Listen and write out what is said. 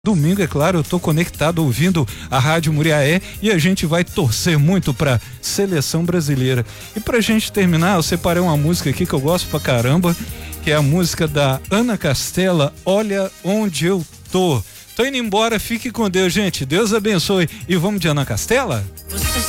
Domingo, é claro, eu tô conectado ouvindo a Rádio Muriaé e a gente vai torcer muito pra seleção brasileira. E pra gente terminar, eu separei uma música aqui que eu gosto pra caramba, que é a música da Ana Castela, Olha Onde Eu Tô. Tô indo embora, fique com Deus, gente. Deus abençoe. E vamos de Ana Castela?